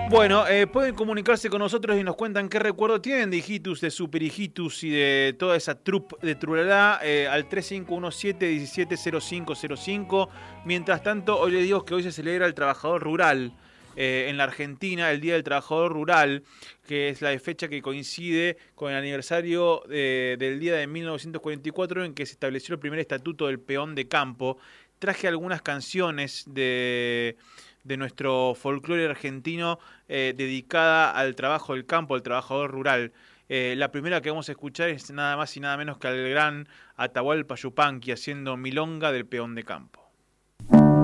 Bueno, pueden comunicarse con nosotros y nos cuentan qué recuerdo tienen de Hijitus, de Super Hijitus y de toda esa troupe de Trulalá al 3517-170505. Mientras tanto, hoy les digo que hoy se celebra el trabajador rural en la Argentina, el Día del Trabajador Rural, que es la fecha que coincide con el aniversario del día de 1944 en que se estableció el primer estatuto del peón de campo. Traje algunas canciones de nuestro folclore argentino dedicada al trabajo del campo, al trabajador rural. La primera que vamos a escuchar es nada más y nada menos que al gran Atahualpa Yupanqui haciendo Milonga del peón de campo.